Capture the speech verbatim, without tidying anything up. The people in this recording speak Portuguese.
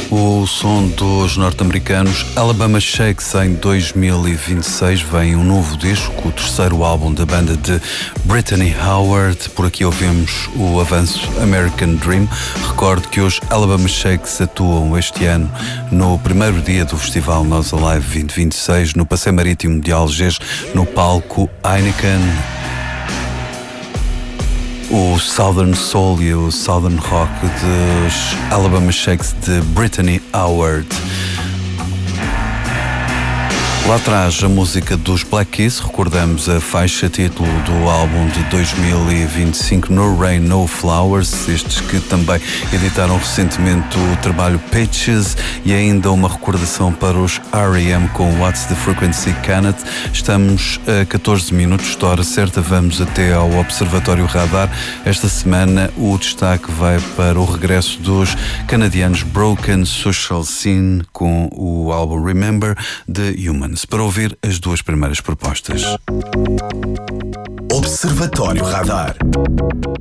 O som dos norte-americanos Alabama Shakes. Em dois mil e vinte e seis vem um novo disco, o terceiro álbum da banda de Brittany Howard. Por aqui ouvimos o avanço American Dream. Recordo que os Alabama Shakes atuam este ano no primeiro dia do Festival Nós Alive vinte vinte e seis no Passeio Marítimo de Algés, no palco Heineken. O Southern Soul e o Southern Rock dos Alabama Shakes de Brittany Howard. Lá atrás a música dos Black Keys, recordamos a faixa título do álbum de dois mil e vinte e cinco, No Rain, No Flowers, estes que também editaram recentemente o trabalho Pitches, e ainda uma recordação para os R E M com What's the Frequency Can It. Estamos a catorze minutos de hora certa, vamos até ao Observatório Radar. Esta semana o destaque vai para o regresso dos canadianos Broken Social Scene com o álbum Remember the Humans, para ouvir as duas primeiras propostas. Observatório Radar.